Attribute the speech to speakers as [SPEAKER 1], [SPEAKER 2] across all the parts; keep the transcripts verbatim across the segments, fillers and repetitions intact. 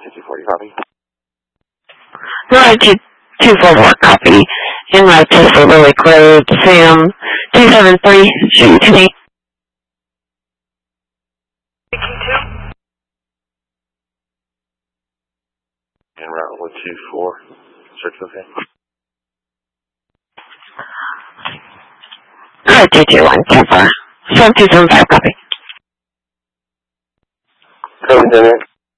[SPEAKER 1] two forty, copy.
[SPEAKER 2] Nora two two four four, copy. En route to Silver Lake Road, Sam two seven three, shooting to me.
[SPEAKER 1] En route one two four, search okay.
[SPEAKER 2] Nora two two one, ten four, seven two seven five, copy.
[SPEAKER 1] Copy, Daniel.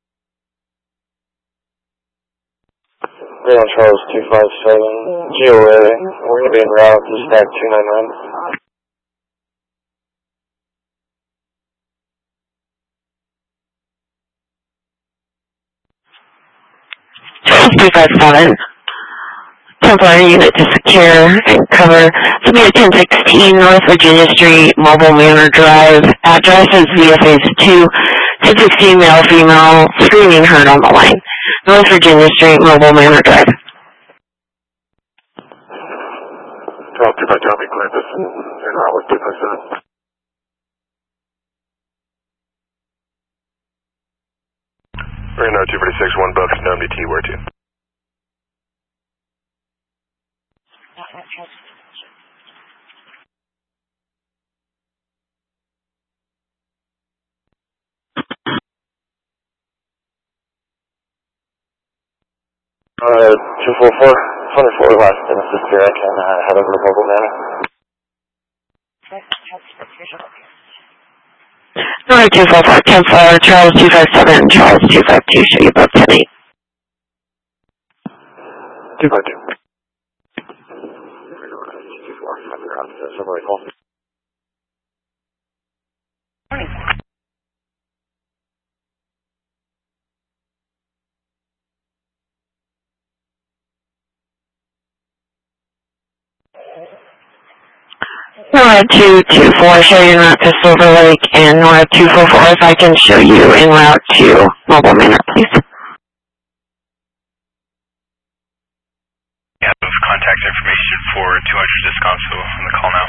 [SPEAKER 1] Leon Charles two five seven, G O A, we're going to be en route to stack two nine nine.
[SPEAKER 2] two five seven, temporary unit to secure and cover. This will be at ten sixteen North Virginia Street, Mobile Manor Drive. Address is V F A's two, ten sixteen male, female, screaming heard on the line. North Virginia Street, Mobile Manor Drive.
[SPEAKER 1] twelve two five, copy, clear this en route with two five seven. Reno two forty-six, one Bucks, no M D T, where to? Uh, two four four, twenty-four last in assist here, I can uh, head over to Mobile Manor.
[SPEAKER 2] Nora two four four, ten four, Charles two five seven, Charles two five two, show you both ten eight.
[SPEAKER 1] two five two. two four, I'm around to Silver Lake Hall.
[SPEAKER 2] Nora two two four, show you en route to Silver Lake, and Nora two four four, if I can show you en route to Mobile Manor, please.
[SPEAKER 3] We have contact information for two hundred Descanso on the call now.